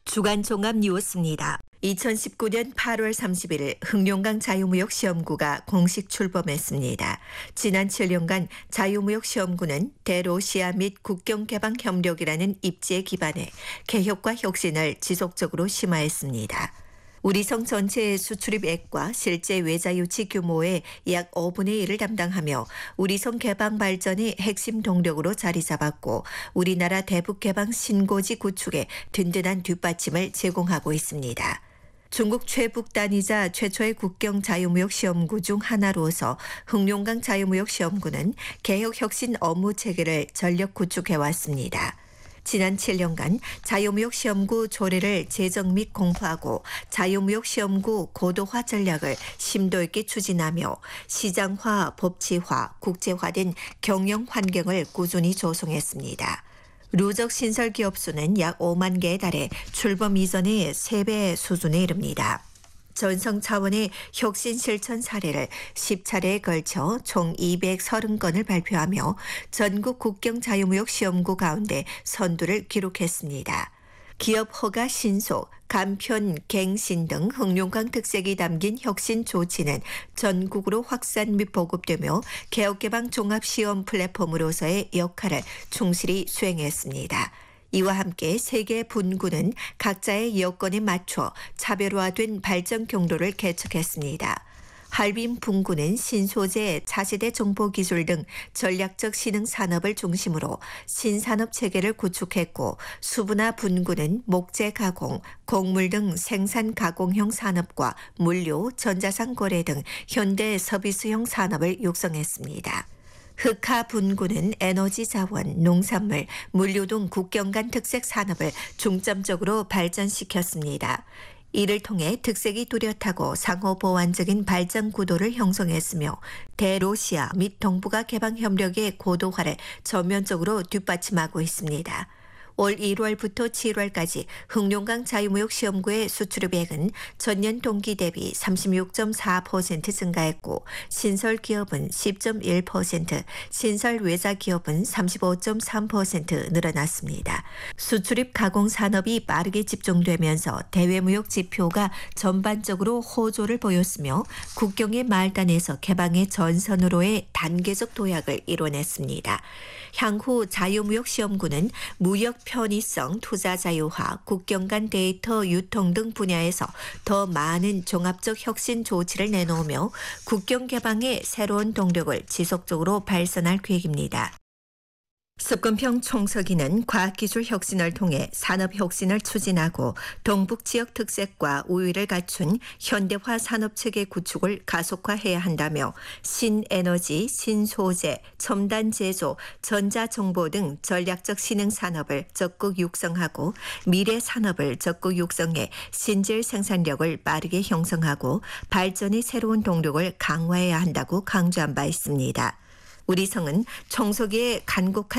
주간 종합 뉴스입니다. 2019년 8월 30일 흑룡강 자유무역시험구가 공식 출범했습니다. 지난 7년간 자유무역시험구는 대로시아 및 국경개방협력이라는 입지에 기반해 개혁과 혁신을 지속적으로 심화했습니다. 우리 성 전체의 수출입액과 실제 외자 유치 규모의 약 5분의 1을 담당하며 우리 성 개방 발전의 핵심 동력으로 자리 잡았고 우리나라 대북 개방 신고지 구축에 든든한 뒷받침을 제공하고 있습니다. 중국 최북단이자 최초의 국경 자유무역 시험구 중 하나로서 흑룡강 자유무역 시험구는 개혁 혁신 업무 체계를 전력 구축해왔습니다. 지난 7년간 자유무역 시험구 조례를 제정 및 공부하고 자유무역 시험구 고도화 전략을 심도 있게 추진하며 시장화, 법치화, 국제화된 경영 환경을 꾸준히 조성했습니다. 누적 신설 기업 수는 약 5만 개에 달해 출범 이전의 3배 수준에 이릅니다. 전성 차원의 혁신 실천 사례를 10차례에 걸쳐 총 230건을 발표하며 전국 국경 자유무역 시험구 가운데 선두를 기록했습니다. 기업 허가 신속, 간편, 갱신 등 흑룡강 특색이 담긴 혁신 조치는 전국으로 확산 및 보급되며 개혁개방 종합시험 플랫폼으로서의 역할을 충실히 수행했습니다. 이와 함께 세 개 분구는 각자의 여건에 맞춰 차별화된 발전 경로를 개척했습니다. 할빈 분구는 신소재, 차세대 정보기술 등 전략적 신흥 산업을 중심으로 신산업 체계를 구축했고 수분화 분구는 목재 가공, 곡물 등 생산 가공형 산업과 물류, 전자상 거래 등 현대 서비스형 산업을 육성했습니다. 흑하 분구는 에너지 자원, 농산물, 물류 등 국경 간 특색 산업을 중점적으로 발전시켰습니다. 이를 통해 특색이 뚜렷하고 상호 보완적인 발전 구도를 형성했으며 대로시아 및 동북아 개방 협력의 고도화를 전면적으로 뒷받침하고 있습니다. 올 1월부터 7월까지 흑룡강 자유무역 시험구의 수출입액은 전년 동기 대비 36.4% 증가했고 신설 기업은 10.1%, 신설 외자 기업은 35.3% 늘어났습니다. 수출입 가공 산업이 빠르게 집중되면서 대외무역 지표가 전반적으로 호조를 보였으며 국경의 말단에서 개방의 전선으로의 단계적 도약을 이뤄냈습니다. 향후 자유무역 시험구는 무역 편의성, 투자 자유화, 국경 간 데이터 유통 등 분야에서 더 많은 종합적 혁신 조치를 내놓으며 국경 개방의 새로운 동력을 지속적으로 발산할 계획입니다. 습근평 총서기는 과학기술 혁신을 통해 산업혁신을 추진하고 동북지역 특색과 우위를 갖춘 현대화 산업체계 구축을 가속화해야 한다며 신에너지, 신소재, 첨단 제조, 전자정보 등 전략적 신흥 산업을 적극 육성하고 미래 산업을 적극 육성해 신질 생산력을 빠르게 형성하고 발전의 새로운 동력을 강화해야 한다고 강조한 바 있습니다. 우리 성은 총서기의 간곡한